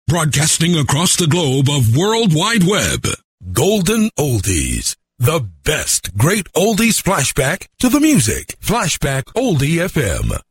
broadcasting across the globe of World Wide Web. Golden Oldies. The best great oldies flashback to the music. Flashback Oldie FM.